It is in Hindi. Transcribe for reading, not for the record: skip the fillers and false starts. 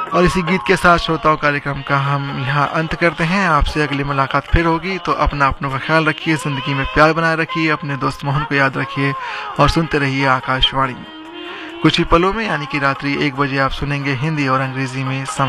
और इसी गीत के साथ श्रोताओं कार्यक्रम का हम यहाँ अंत करते हैं। आपसे अगली मुलाकात फिर होगी, तो अपनों का ख्याल रखिए, ज़िंदगी में प्यार बनाए रखिए, अपने दोस्त मोहन को याद रखिए और सुनते रहिए आकाशवाणी। कुछ ही पलों में यानी कि रात्रि 1 बजे आप सुनेंगे हिंदी और अंग्रेजी में